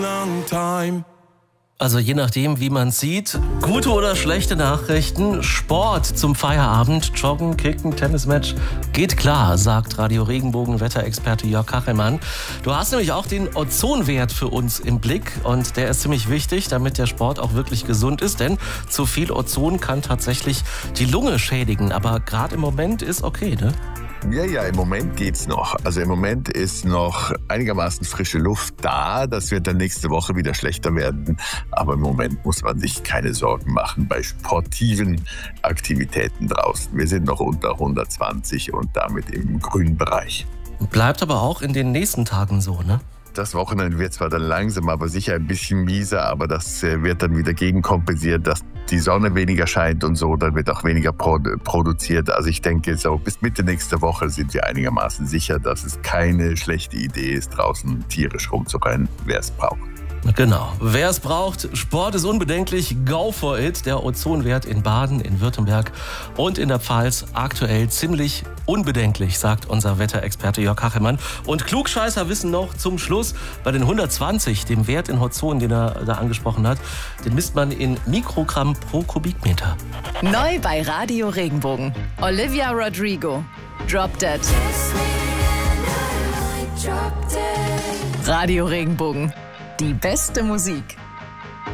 Also je nachdem, wie man sieht, gute oder schlechte Nachrichten, Sport zum Feierabend, Joggen, Kicken, Tennismatch, geht klar, sagt Radio Regenbogen Wetterexperte Jörg Kachelmann. Du hast nämlich auch den Ozonwert für uns im Blick und der ist ziemlich wichtig, damit der Sport auch wirklich gesund ist, denn zu viel Ozon kann tatsächlich die Lunge schädigen, aber gerade im Moment ist okay, ne? Ja, im Moment geht's noch. Also im Moment ist noch einigermaßen frische Luft da. Das wird dann nächste Woche wieder schlechter werden. Aber im Moment muss man sich keine Sorgen machen bei sportiven Aktivitäten draußen. Wir sind noch unter 120 und damit im grünen Bereich. Bleibt aber auch in den nächsten Tagen so, ne? Das Wochenende wird zwar dann langsam, aber sicher ein bisschen mieser, aber das wird dann wieder gegenkompensiert, dass die Sonne weniger scheint und so, dann wird auch weniger produziert. Also ich denke, so bis Mitte nächster Woche sind wir einigermaßen sicher, dass es keine schlechte Idee ist, draußen tierisch rumzurennen, wer es braucht. Genau. Wer es braucht, Sport ist unbedenklich, go for it. Der Ozonwert in Baden, in Württemberg und in der Pfalz aktuell ziemlich unbedenklich, sagt unser Wetterexperte Jörg Kachelmann. Und Klugscheißer wissen noch zum Schluss, bei den 120, dem Wert in Ozon, den er da angesprochen hat, den misst man in Mikrogramm pro Kubikmeter. Neu bei Radio Regenbogen. Olivia Rodrigo. Drop Dead. Radio Regenbogen. Die beste Musik.